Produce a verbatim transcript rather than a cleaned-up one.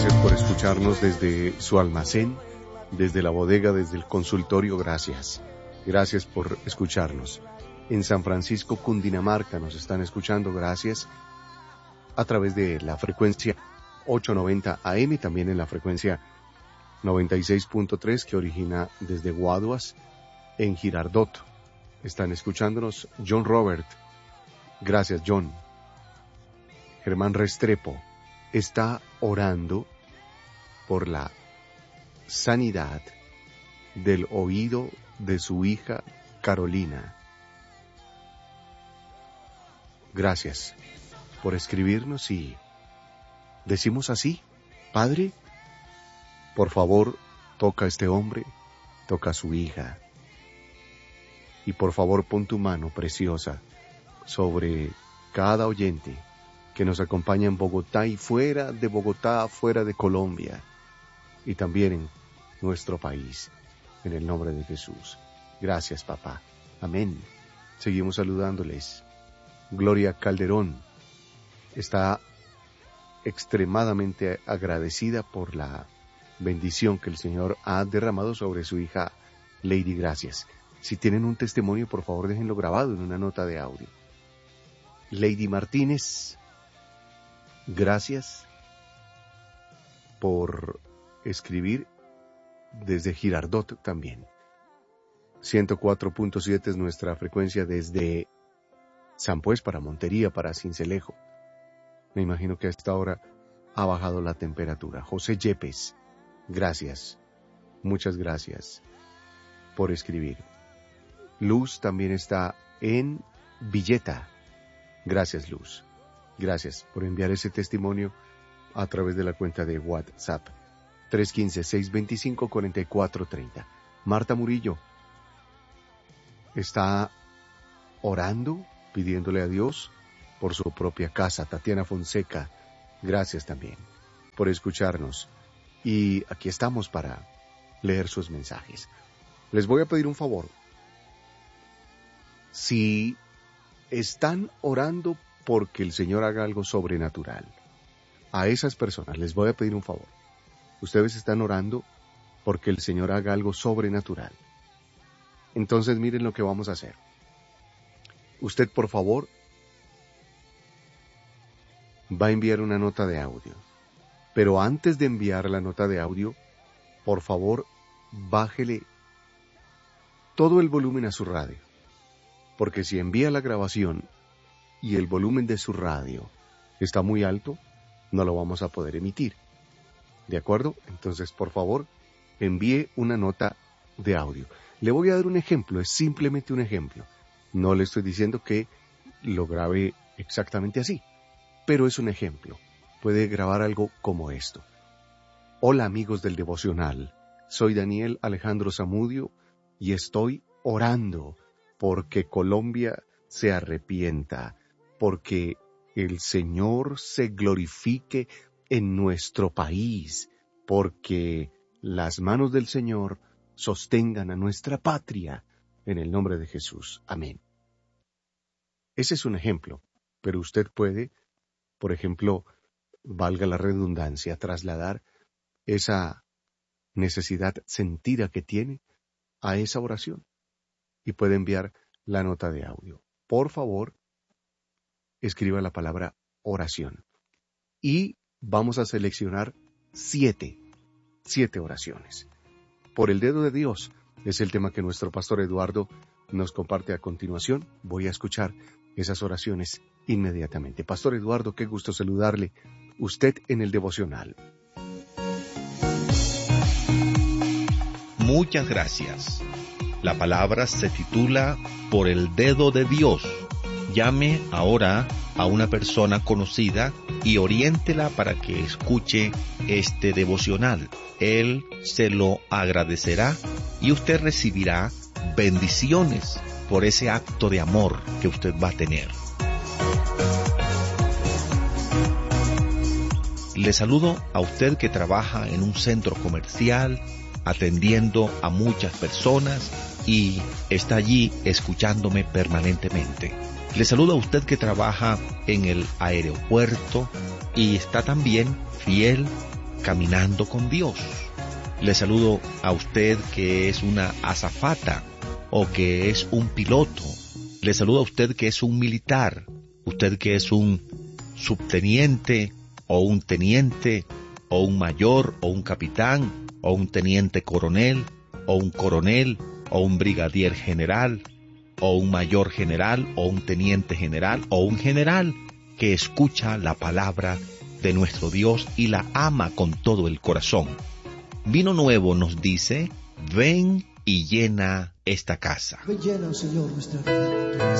Gracias por escucharnos desde su almacén, desde la bodega, desde el consultorio. Gracias. Gracias por escucharnos. En San Francisco, Cundinamarca, nos están escuchando. Gracias. A través de la frecuencia ochocientos noventa A M, también en la frecuencia noventa y seis punto tres que origina desde Guaduas, en Girardot. Están escuchándonos John Robert. Gracias, John. Germán Restrepo está orando por la sanidad del oído de su hija Carolina. Gracias por escribirnos y decimos así: Padre, por favor, toca a este hombre, toca a su hija, y por favor pon tu mano preciosa sobre cada oyente que nos acompaña en Bogotá y fuera de Bogotá, fuera de Colombia, y también en nuestro país, en el nombre de Jesús. Gracias, papá. Amén. Seguimos saludándoles. Gloria Calderón está extremadamente agradecida por la bendición que el Señor ha derramado sobre su hija Lady. Gracias. Si tienen un testimonio, por favor déjenlo grabado en una nota de audio. Lady Martínez, gracias por escribir desde Girardot también. ciento cuatro punto siete es nuestra frecuencia desde San Pues para Montería, para Cincelejo. Me imagino que a esta hora ha bajado la temperatura. José Yepes, gracias, muchas gracias por escribir. Luz también está en Villeta. Gracias, Luz. Gracias por enviar ese testimonio a través de la cuenta de WhatsApp tres uno cinco, seis dos cinco, cuatro cuatro tres cero. Marta Murillo está orando, pidiéndole a Dios por su propia casa. Tatiana Fonseca, gracias también por escucharnos. Y aquí estamos para leer sus mensajes. Les voy a pedir un favor. Si están orando porque el Señor haga algo sobrenatural, a esas personas les voy a pedir un favor. Ustedes están orando porque el Señor haga algo sobrenatural. Entonces miren lo que vamos a hacer. Usted, por favor, va a enviar una nota de audio. Pero antes de enviar la nota de audio, por favor, bájele todo el volumen a su radio. Porque si envía la grabación y el volumen de su radio está muy alto, no lo vamos a poder emitir. ¿De acuerdo? Entonces, por favor, envíe una nota de audio. Le voy a dar un ejemplo, es simplemente un ejemplo. No le estoy diciendo que lo grabe exactamente así, pero es un ejemplo. Puede grabar algo como esto. Hola, amigos del devocional. Soy Daniel Alejandro Zamudio y estoy orando porque Colombia se arrepienta, porque el Señor se glorifique en nuestro país, porque las manos del Señor sostengan a nuestra patria, en el nombre de Jesús. Amén. Ese es un ejemplo, pero usted puede, por ejemplo, valga la redundancia, trasladar esa necesidad sentida que tiene a esa oración y puede enviar la nota de audio. Por favor, escriba la palabra oración y vamos a seleccionar siete, siete oraciones. Por el dedo de Dios es el tema que nuestro pastor Eduardo nos comparte a continuación. Voy a escuchar esas oraciones inmediatamente. Pastor Eduardo, qué gusto saludarle. Usted en el devocional. Muchas gracias. La palabra se titula Por el dedo de Dios. Llame ahora a una persona conocida y oriéntela para que escuche este devocional. Él se lo agradecerá y usted recibirá bendiciones por ese acto de amor que usted va a tener. Le saludo a usted que trabaja en un centro comercial, atendiendo a muchas personas y está allí escuchándome permanentemente. Le saludo a usted que trabaja en el aeropuerto y está también fiel caminando con Dios. Le saludo a usted que es una azafata o que es un piloto. Le saludo a usted que es un militar, usted que es un subteniente o un teniente o un mayor o un capitán o un teniente coronel o un coronel o un brigadier general o un mayor general o un teniente general o un general que escucha la palabra de nuestro Dios y la ama con todo el corazón. Vino Nuevo nos dice, ven y llena esta casa. Ven, llena, Señor, nuestra vida.